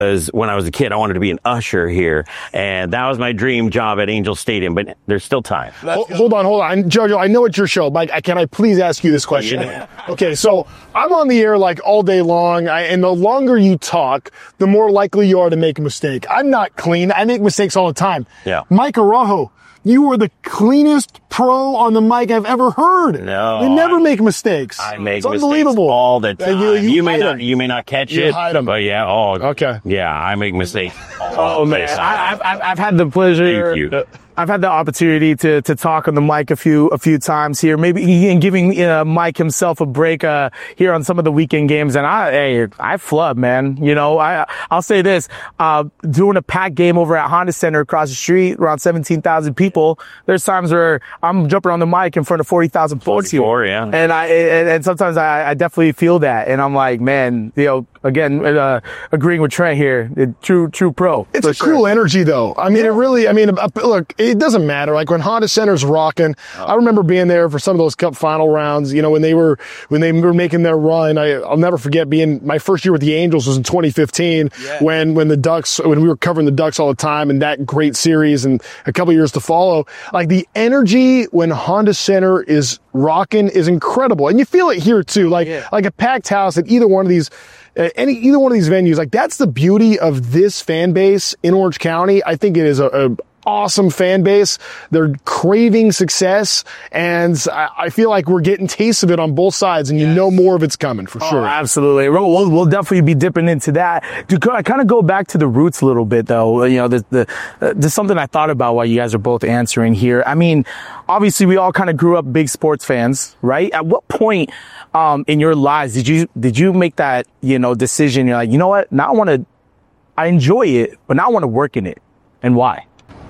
when I was a kid, I wanted to be an usher here, and that was my dream job at Angel Stadium, but there's still time. Hold on. Jojo, I know it's your show, but can I please ask you this question? Yeah. Okay, so I'm on the air like all day long, and the longer you talk, the more likely you are to make a mistake. I'm not clean. I make mistakes all the time. Yeah. Mike Araujo, you were the cleanest pro on the mic I've ever heard. No. You never make mistakes. I make it's mistakes unbelievable. all the time. You may not catch You it, hide 'em. but yeah. Okay. Yeah, I make mistakes. Oh man, I've had the pleasure. Thank you. I've had the opportunity to talk on the mic a few times here, maybe and giving Mike himself a break here on some of the weekend games. And I flub, man. You know, I'll say this: doing a packed game over at Honda Center across the street, around 17,000 people. There's times where I'm jumping on the mic in front of 40,000 folks here. Yeah. And sometimes I definitely feel that, and I'm like, man, you know, again, agreeing with Trent here, true pro. It's a cool energy, though. I mean, look, it doesn't matter. Like when Honda Center's rocking, I remember being there for some of those Cup final rounds. You know, when they were making their run. I'll never forget my first year with the Angels was in 2015 when we were covering the Ducks all the time, and that great series and a couple years to follow. Like the energy when Honda Center is rocking is incredible, and you feel it here too. Like a packed house at either one of these. Either one of these venues, like that's the beauty of this fan base in Orange County. I think it is a awesome fan base. They're craving success, and I feel like we're getting tastes of it on both sides, and you know more of it's coming for sure. Absolutely. We'll definitely be dipping into that. To kind of go back to the roots a little bit, though, you know, there's something I thought about while you guys are both answering here. I mean, obviously, we all kind of grew up big sports fans, right? At what point in your lives did you make that, you know, decision? You're like, you know what? Now I enjoy it, but now I want to work in it, and why?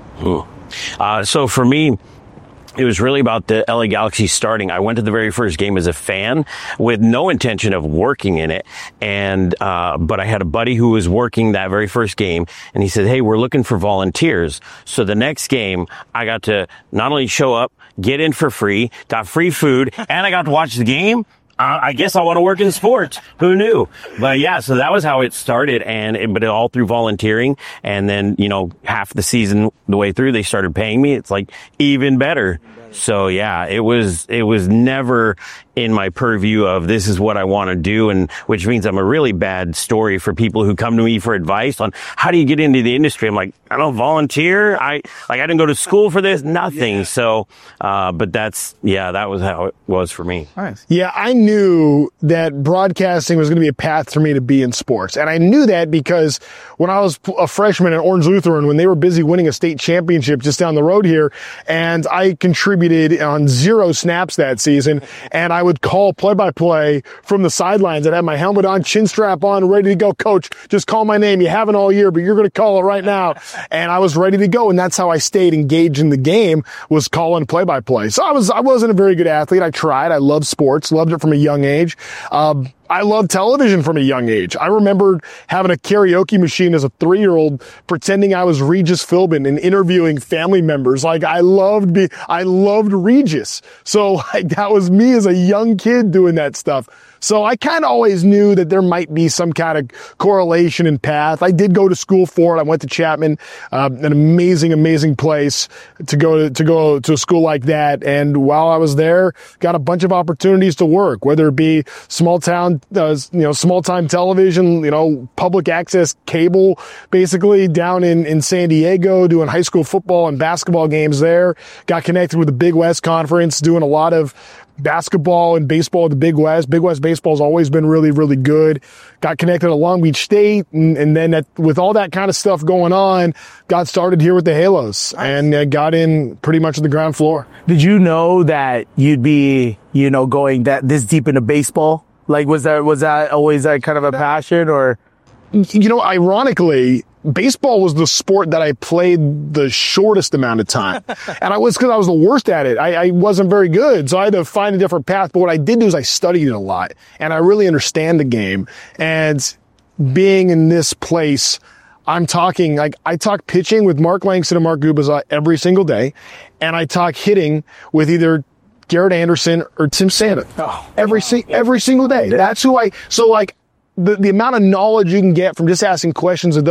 So for me, it was really about the LA Galaxy starting. I went to the very first game as a fan with no intention of working in it. But I had a buddy who was working that very first game, and he said, hey, we're looking for volunteers. So the next game, I got to not only show up, get in for free, got free food, and I got to watch the game. I guess I want to work in sports. Who knew? But yeah, so that was how it started, but all through volunteering. And then, you know, half the season, the way through, they started paying me. It's like even better. So yeah, it was never in my purview of this is what I want to do, and which means I'm a really bad story for people who come to me for advice on how do you get into the industry. I'm like, I don't volunteer. I didn't go to school for this, nothing. Yeah. So, but that was how it was for me. Nice. Yeah, I knew that broadcasting was going to be a path for me to be in sports. And I knew that because when I was a freshman at Orange Lutheran, when they were busy winning a state championship just down the road here, and I contributed on 0 snaps that season, and I would call play-by-play from the sidelines. I'd have my helmet on, chin strap on, ready to go. Coach, just call my name. You haven't all year, but you're going to call it right now. And I was ready to go, and that's how I stayed engaged in the game, was calling play-by-play. So I wasn't a very good athlete. I tried. I loved sports, loved it from a young age. I loved television from a young age. I remembered having a karaoke machine as a 3-year-old, pretending I was Regis Philbin and interviewing family members. Like I loved Regis. So like that was me as a young kid doing that stuff. So I kind of always knew that there might be some kind of correlation in path. I did go to school for it. I went to Chapman, an amazing place to go to a school like that. And while I was there, got a bunch of opportunities to work, whether it be small time television, public access cable, basically down in San Diego, doing high school football and basketball games there. Got connected with the Big West Conference, doing a lot of basketball and baseball at the Big West. Big West baseball has always been really, really good. Got connected at Long Beach State, and then with all that kind of stuff going on, got started here with the Halos and got in pretty much at the ground floor. Did you know that you'd be, going this deep into baseball? Like, was that always kind of a passion, or? Ironically, baseball was the sport that I played the shortest amount of time. And because I was the worst at it. I wasn't very good. So I had to find a different path. But what I did do is I studied it a lot. And I really understand the game. And being in this place, I talk pitching with Mark Langston and Mark Gubicza every single day. And I talk hitting with either Garrett Anderson or Tim Santa every single day. That's who the amount of knowledge you can get from just asking questions of